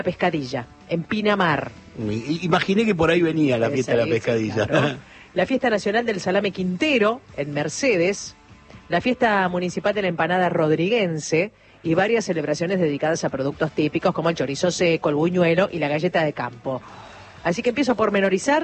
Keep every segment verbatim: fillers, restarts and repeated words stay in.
Pescadilla, en Pinamar. Imaginé que por ahí venía la fiesta de la Sí, pescadilla. Claro. La fiesta nacional del salame Quintero, en Mercedes. La fiesta municipal de la empanada rodriguense. Y varias celebraciones dedicadas a productos típicos como el chorizo seco, el buñuelo y la galleta de campo. Así que empiezo a pormenorizar.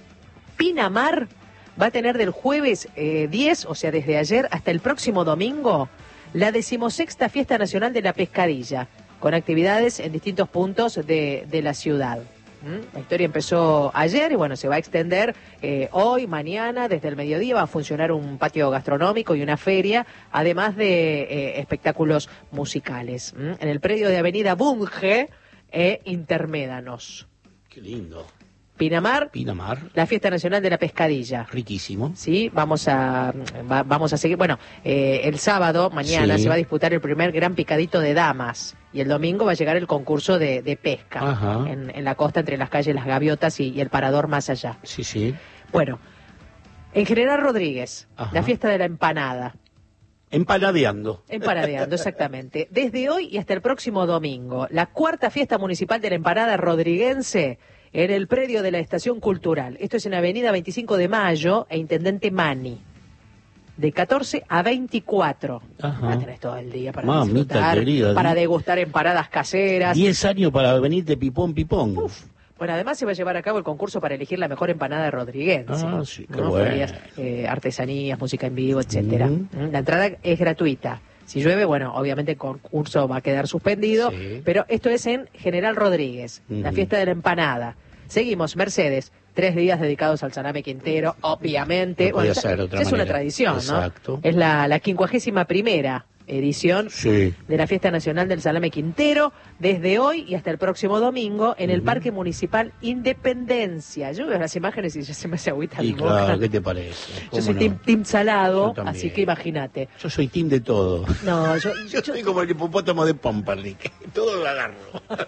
Pinamar va a tener del jueves eh, diez, o sea, desde ayer hasta el próximo domingo, la decimosexta fiesta nacional de la pescadilla, con actividades en distintos puntos de, de la ciudad. ¿Mm? La historia empezó ayer y bueno, se va a extender eh, hoy, mañana, desde el mediodía va a funcionar un patio gastronómico y una feria, además de eh, espectáculos musicales. ¿Mm? En el predio de Avenida Bunge e Intermédanos. Qué lindo. Pinamar, Pinamar, la fiesta nacional de la pescadilla. Riquísimo. Sí, vamos a va, vamos a seguir. Bueno, eh, el sábado, mañana, sí. se va a disputar el primer gran picadito de damas. Y el domingo va a llegar el concurso de, de pesca en, en la costa entre las calles Las Gaviotas y, y el Parador más allá. Sí, sí. Bueno, en General Rodríguez, Ajá. la fiesta de la empanada. Empanadeando. Empanadeando, exactamente. Desde hoy y hasta el próximo domingo, la cuarta fiesta municipal de la empanada rodriguense en el predio de la Estación Cultural. Esto es en Avenida veinticinco de Mayo e Intendente Mani. De catorce a veinticuatro. Ajá. Va a tener todo el día para Mamita disfrutar, querida, para degustar empanadas caseras. Diez años para venirte pipón, pipón. Uf. Bueno, además se va a llevar a cabo el concurso para elegir la mejor empanada rodriguense. Ah, sí, qué ¿no? bueno. Ferias, eh, artesanías, música en vivo, etcétera. Uh-huh. La entrada es gratuita. Si llueve, bueno, obviamente el concurso va a quedar suspendido, sí. pero esto es en General Rodríguez, uh-huh. la fiesta de la empanada. Seguimos, Mercedes, tres días dedicados al salame Quintero, obviamente. No bueno, ser de otra es manera. una tradición, Exacto. ¿no? Es la, la quincuagésima primera edición sí. de la Fiesta Nacional del Salame Quintero, desde hoy y hasta el próximo domingo, en el uh-huh. Parque Municipal Independencia. Yo veo las imágenes y ya se me hace agüita y la claro, boca. ¿qué te parece? Yo soy no? team, team salado, así que imagínate. Yo soy team de todo. No, yo, yo, yo soy como el hipopótamo de Pampernick. Todo lo agarro.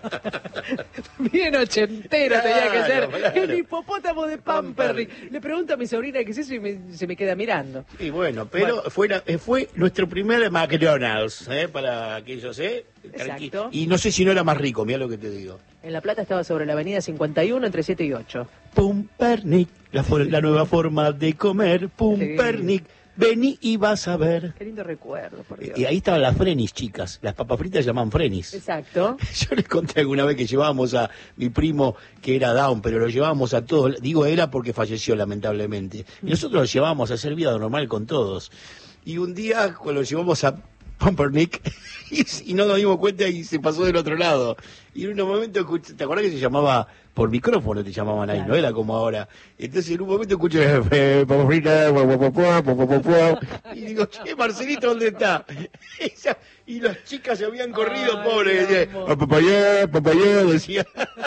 Bien ochentera claro, tenía que ser. Claro. El hipopótamo de Pampernick. Le pregunto a mi sobrina qué es eso y me, se me queda mirando. Y bueno, pero bueno. Fue, la, fue nuestro primer McDonald's, ¿eh? Para aquellos, ¿eh? Exacto. Y no sé si no era más rico, mira lo que te digo. En La Plata estaba sobre la avenida cincuenta y uno, entre siete y ocho. Pumpernick, la, la nueva forma de comer. Pumpernick, sí. Vení y vas a ver. Qué lindo recuerdo, por Dios. Y ahí estaban las frenis, chicas. Las papas fritas se llaman frenis. Exacto. Yo les conté alguna vez que llevábamos a mi primo, que era Down, pero lo llevábamos a todos. Digo, era porque falleció, lamentablemente. Y nosotros lo llevábamos a hacer vida normal con todos. Y un día, cuando lo llevamos a Pumpernick, y, y no nos dimos cuenta y se pasó del otro lado. Y en un momento, ¿te acordás que se llamaba, por micrófono te llamaban ahí, claro. No era como ahora? Entonces en un momento escuché, eh, papas fritas, y digo, che, Marcelito, ¿dónde está? Y las chicas se habían corrido, pobre. Papayá, papayá, decía.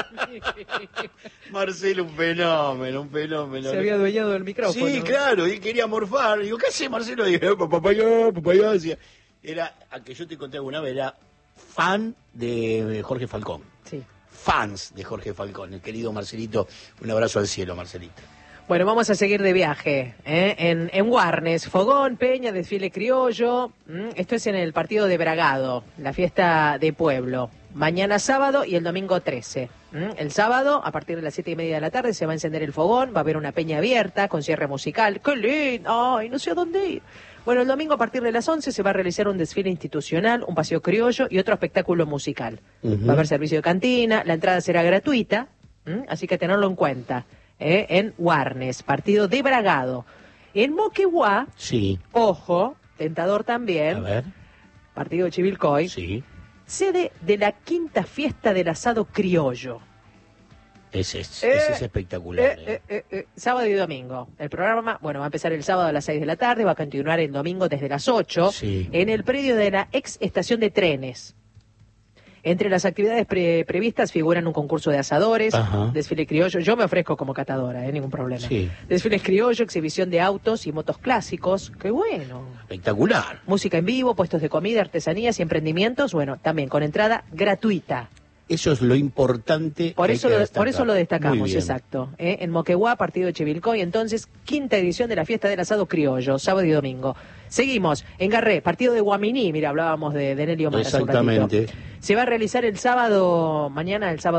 Marcelo, un fenómeno, un fenómeno. Se había adueñado del micrófono. Sí, claro, y él quería morfar. Digo, ¿qué hace Marcelo? Digo, papayá, papayá, decía. Era, a que yo te conté alguna vez, era fan de Jorge Falcón. Sí. Fans de Jorge Falcón, el querido Marcelito. Un abrazo al cielo, Marcelito. Bueno, vamos a seguir de viaje, ¿eh? en, en Warnes, fogón, peña, desfile criollo. ¿Mm? Esto es en el partido de Bragado, la fiesta de pueblo. Mañana sábado y el domingo trece. ¿Mm? El sábado, a partir de las siete y media de la tarde, se va a encender el fogón, va a haber una peña abierta con cierre musical. ¡Qué lindo! ¡Ay, no sé a dónde ir! Bueno, el domingo a partir de las once se va a realizar un desfile institucional, un paseo criollo y otro espectáculo musical. Uh-huh. Va a haber servicio de cantina, la entrada será gratuita, ¿m? Así que tenerlo en cuenta. ¿eh? En Warnes, partido de Bragado. En Moquegua, sí. Ojo, tentador también, a ver. partido de Chivilcoy, sí. Sede de la quinta fiesta del asado criollo. Ese es, eh, ese es espectacular. Eh, eh, eh, eh, sábado y domingo. El programa, bueno, va a empezar el sábado a las seis de la tarde, va a continuar el domingo desde las ocho, sí. en el predio de la ex estación de trenes. Entre las actividades pre previstas figuran un concurso de asadores, Ajá. desfile criollo, yo me ofrezco como catadora, eh, ningún problema. Sí. Desfiles criollo, exhibición de autos y motos clásicos, qué bueno. Espectacular. Música en vivo, puestos de comida, artesanías y emprendimientos, bueno, también con entrada gratuita. Eso es lo importante. Por que eso, hay que lo, destacar. por eso lo Muy destacamos, bien. exacto. ¿eh? En Moquegua, partido de Chivilcoy, entonces, quinta edición de la fiesta del asado criollo, sábado y domingo. Seguimos, en Garré, partido de Guaminí, mira, hablábamos de, de Nelio Mara hace un ratito. Exactamente. Se va a realizar el sábado, mañana, el sábado.